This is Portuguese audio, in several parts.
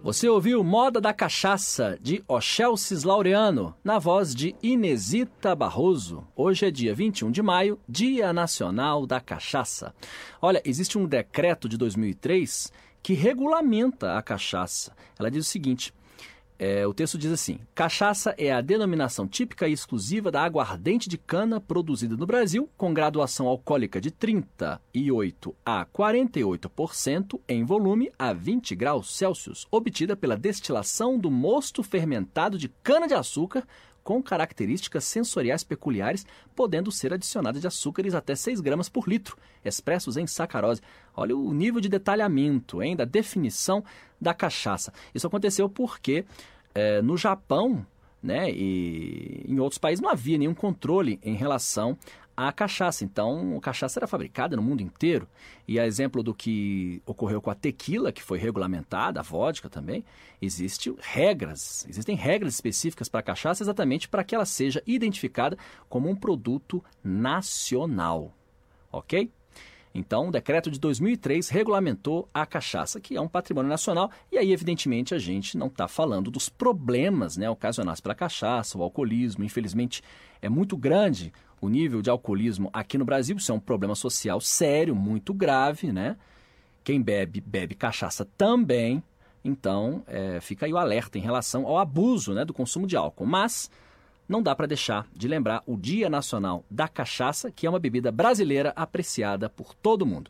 Você ouviu Moda da Cachaça, de Ochelsis Laureano, na voz de Inesita Barroso. Hoje é dia 21 de maio, Dia Nacional da Cachaça. Olha, existe um decreto de 2003 que regulamenta a cachaça. Ela diz o seguinte, o texto diz assim: cachaça é a denominação típica e exclusiva da aguardente de cana produzida no Brasil, com graduação alcoólica de 38% a 48% em volume a 20 graus Celsius, obtida pela destilação do mosto fermentado de cana-de-açúcar, com características sensoriais peculiares, podendo ser adicionada de açúcares até 6 gramas por litro, expressos em sacarose. Olha o nível de detalhamento, da definição da cachaça. Isso aconteceu porque no Japão, e em outros países não havia nenhum controle em relação à cachaça. Então, a cachaça era fabricada no mundo inteiro. E a exemplo do que ocorreu com a tequila, que foi regulamentada, a vodka também, existem regras específicas para a cachaça, exatamente para que ela seja identificada como um produto nacional. Ok? Então, o decreto de 2003 regulamentou a cachaça, que é um patrimônio nacional, e aí, evidentemente, a gente não está falando dos problemas ocasionados pela cachaça, o alcoolismo. Infelizmente, é muito grande o nível de alcoolismo aqui no Brasil. Isso é um problema social sério, muito grave, Quem bebe, bebe cachaça também. Então, fica aí o alerta em relação ao abuso do consumo de álcool. Mas não dá para deixar de lembrar o Dia Nacional da Cachaça, que é uma bebida brasileira apreciada por todo mundo.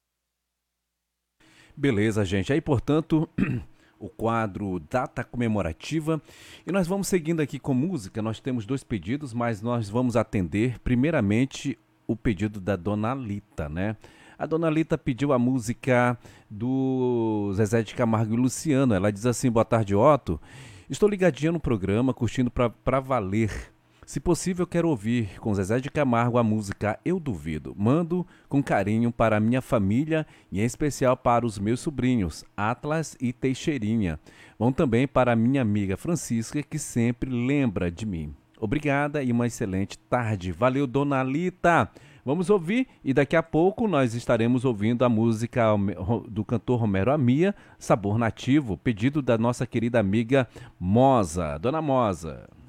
Beleza, gente. Aí, portanto, o quadro Data Comemorativa. E nós vamos seguindo aqui com música. Nós temos 2 pedidos, mas nós vamos atender primeiramente o pedido da Dona Lita, A Dona Lita pediu a música do Zezé de Camargo e Luciano. Ela diz assim: boa tarde, Otto. Estou ligadinha no programa, curtindo pra valer. Se possível, quero ouvir com Zezé de Camargo a música Eu Duvido. Mando com carinho para a minha família e em especial para os meus sobrinhos, Atlas e Teixeirinha. Vão também para a minha amiga Francisca, que sempre lembra de mim. Obrigada e uma excelente tarde. Valeu, Dona Lita. Vamos ouvir e daqui a pouco nós estaremos ouvindo a música do cantor Romero Amia, Sabor Nativo, pedido da nossa querida amiga Moza. Dona Moza.